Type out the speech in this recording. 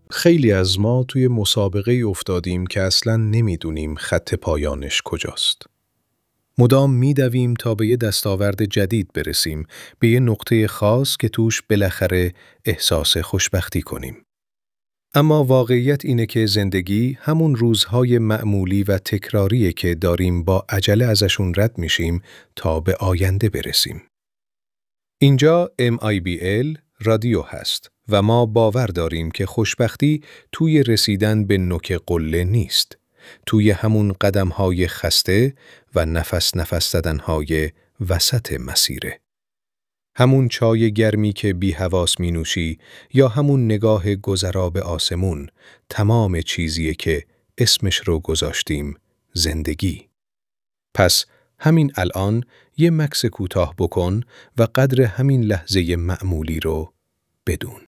خیلی از ما توی مسابقه افتادیم که اصلاً نمیدونیم خط پایانش کجاست. مدام میدویم تا به یه دستاورد جدید برسیم، به یه نقطه خاص که توش بالاخره احساس خوشبختی کنیم. اما واقعیت اینه که زندگی همون روزهای معمولی و تکراریه که داریم با عجله ازشون رد میشیم تا به آینده برسیم. اینجا MIBL رادیو هست و ما باور داریم که خوشبختی توی رسیدن به نوک قله نیست، توی همون قدم‌های خسته و نفس زدن‌های وسط مسیره. همون چای گرمی که بی حواس می نوشی یا همون نگاه گذرا به آسمون، تمام چیزیه که اسمش رو گذاشتیم زندگی. پس همین الان یه مکث کوتاه بکن و قدر همین لحظه معمولی رو بدون.